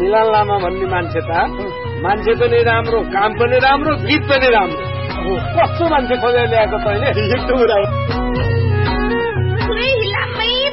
मिलन लामा भन्ने मान्छे पनि राम्रो, काम पनि राम्रो, गीत पनि राम्रो। कस्तो मान्छे खोजेर ल्याएको तैँले?